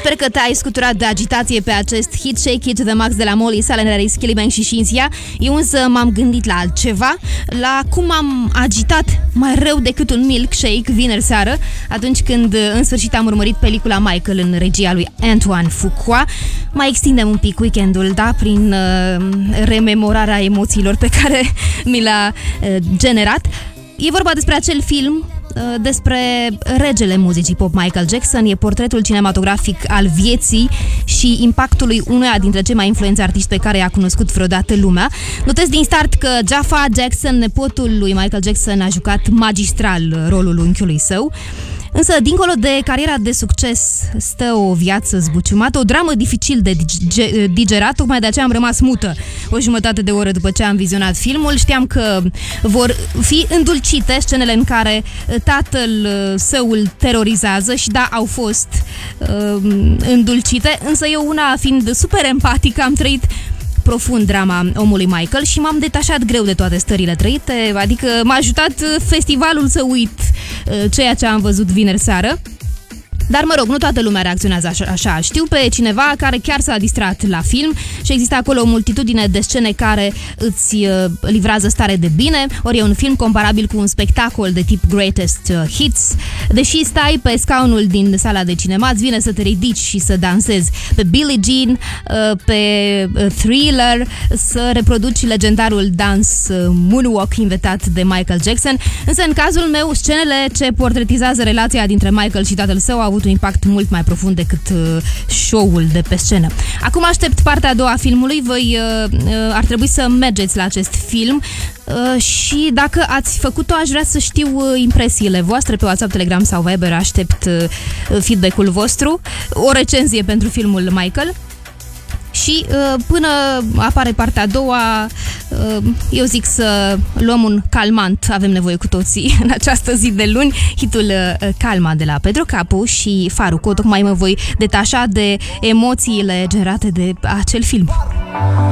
Sper că te-ai scuturat de agitație pe acest hit Shake It to the Max de la Molly, Salin Harris, Skilly Bang și Shinsia. Eu însă m-am gândit la altceva, la cum am agitat mai rău decât un milkshake vineri seară, atunci când în sfârșit am urmărit pelicula Michael în regia lui Antoine Fuqua. Mai extindem un pic weekendul, da, prin rememorarea emoțiilor pe care mi l-a generat. E vorba despre acel film, despre regele muzicii pop Michael Jackson. E portretul cinematografic al vieții și impactului unuia dintre cei mai influenți artiști pe care i-a cunoscut vreodată lumea. Notez din start că Jaffa Jackson, nepotul lui Michael Jackson, a jucat magistral rolul unchiului său. Însă, dincolo de cariera de succes, stă o viață zbuciumată, o dramă dificil de digerat. Tocmai de aceea am rămas mută o jumătate de oră după ce am vizionat filmul. Știam că vor fi îndulcite scenele în care tatăl său îl terorizează și da, au fost îndulcite, însă eu, una fiind super empatică, am trăit profund drama omului Michael și m-am detașat greu de toate stările trăite, adică m-a ajutat festivalul să uit ceea ce am văzut vineri seară. Dar mă rog, nu toată lumea reacționează așa. Știu pe cineva care chiar s-a distrat la film și există acolo o multitudine de scene care îți livrează stare de bine, ori e un film comparabil cu un spectacol de tip Greatest Hits. Deși stai pe scaunul din sala de cinema, îți vine să te ridici și să dansezi pe Billie Jean, pe Thriller, să reproduci legendarul dans moonwalk inventat de Michael Jackson. Însă în cazul meu, scenele ce portretizează relația dintre Michael și tatăl său au avut un impact mult mai profund decât show-ul de pe scenă. Acum aștept partea a doua a filmului. Voi ar trebui să mergeți la acest film și dacă ați făcut-o, aș vrea să știu impresiile voastre pe WhatsApp, Telegram sau Viber. Aștept feedback-ul vostru, o recenzie pentru filmul Michael. Și până apare partea a doua, eu zic să luăm un calmant. Avem nevoie cu toții în această zi de luni. Hitul Calma de la Pedro Capu și Farruko. Tocmai mă voi detașa de emoțiile generate de acel film.